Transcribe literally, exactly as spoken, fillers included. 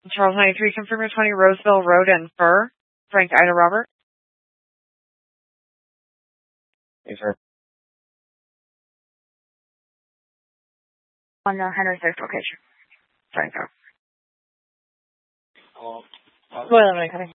Charles ninety-three, confirm your twenty Roseville Road and Fur. Frank Ida Robert. Yes, sir. On the Henry six location. Franco. Oh, Well, I'm coming.